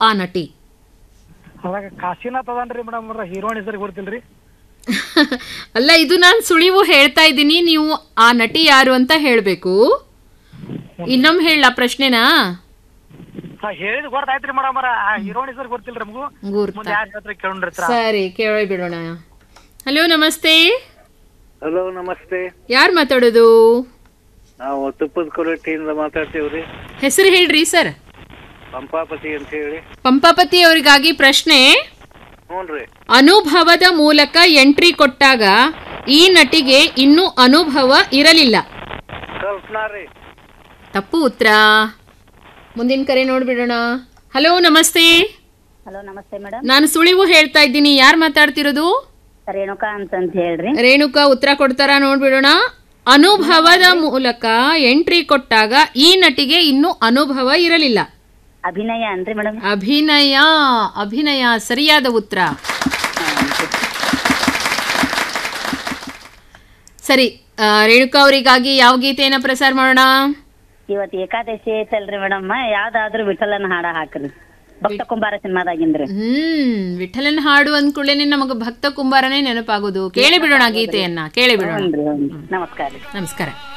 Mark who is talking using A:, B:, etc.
A: ನಟಿ?
B: ಅದಾಗ Kashinath ಅದನ್ರಿ madam heroine ಹೆಸರು ಗೊತ್ತಿಲ್ರಿ.
A: ಅಲ್ಲ, ಇದು ನಾನು ಸುಳಿವು ಹೇಳ್ತಾ ಇದ್ದೀನಿ, ನೀವು ಆ ನಟಿ ಯಾರು ಅಂತ ಹೇಳ್ಬೇಕು. ಇನ್ನೊಮ್ಮೆ ಹೇಳ ಪ್ರಶ್ನೆನಾ?
B: ಹೇಳಿದ್ ಗೊತ್ತಾಯ್ತ್ರಿ ಮೇಡಮ್ ಹೀರೋಯಿನ್ ಹೆಸರು ಗೊತ್ತಿಲ್ರಿ ನಮಗೂ. ಮುಂದೆ ಯಾರ ಹತ್ರ ಕೇಳ್ರಿ.
A: ಸರಿ, ಕೇಳಿ ಬಿಡೋಣ. ಹಲೋ, ನಮಸ್ತೆ.
C: ಹಲೋ, ನಮಸ್ತೆ.
A: ಯಾರು ಮಾತಾಡೋದು?
C: ನಾವು ತುಪ್ಪದ ಕೊರಟಿಯಿಂದ ಮಾತಾಡ್ತೀವ್ರಿ.
A: ಹೆಸರು ಹೇಳ್ರಿ ಸರ್.
C: ಪಂಪಾಪತಿ ಅಂತ ಹೇಳಿ.
A: ಪಂಪಾಪತಿ ಅವರಿಗಾಗಿ ಪ್ರಶ್ನೆ.
C: ಹ್ಞೂನ್ರಿ.
A: ಅನುಭವದ ಮೂಲಕ ಎಂಟ್ರಿ ಕೊಟ್ಟಾಗ ಈ ನಟಿಗೆ ಇನ್ನೂ ಅನುಭವ ಇರಲಿಲ್ಲ.
C: ಕಲ್ಪನಾ ರೀ.
A: ತಪ್ಪು ಉತ್ತರ. ಮುಂದಿನ ಕರೆ ನೋಡ್ಬಿಡೋಣ. ಹಲೋ, ನಮಸ್ತೆ.
D: ಹಲೋ, ನಮಸ್ತೆ ಮೇಡಮ್.
A: ನಾನು ಸುಳಿವು ಹೇಳ್ತಾ ಇದ್ದೀನಿ. ಯಾರು ಮಾತಾಡ್ತಿರೋದು?
D: ರೇಣುಕಾ ಅಂತ ಹೇಳ್ರಿ.
A: ರೇಣುಕಾ ಉತ್ತರ ಕೊಡ್ತಾರ? ನೋಡ್ಬಿಡೋಣ. ಅನುಭವದ ಮೂಲಕ ಎಂಟ್ರಿ ಕೊಟ್ಟಾಗ ಈ ನಟಿಗೆ ಇನ್ನೂ ಅನುಭವ ಇರಲಿಲ್ಲ.
D: ಅಭಿನಯ ಅನ್ರಿ ಮೇಡಮ್?
A: ಅಭಿನಯ ಸರಿಯಾದ ಉತ್ತರ. ಸರಿ, ರೇಣುಕಾ ಅವರಿಗಾಗಿ ಯಾವ ಗೀತೆಯನ್ನ ಪ್ರಸಾರ ಮಾಡೋಣ?
D: ಇವತ್ತು ಏಕಾದಶಿ ಐತಲ್ರಿ ಮೇಡಮ್, ಯಾವ್ದಾದ್ರು ವಿಠಲನ ಹಾಡ ಹಾಕ್ರಿ. ಭಕ್ತ ಕುಂಬಾರ ಸಿನಿಮಾದಾಗಿಂದ್ರಿ.
A: ವಿಠಲನ್ ಹಾಡು ಅಂದ್ಕೂಡಲೇ ನಮಗೆ ಭಕ್ತ ಕುಂಬಾರನೇ ನೆನಪಾಗೋದು. ಕೇಳಿ ಬಿಡೋಣ ಗೀತೆಯನ್ನ, ಕೇಳಿ ಬಿಡೋಣ.
D: ನಮಸ್ಕಾರ.
A: ನಮಸ್ಕಾರ.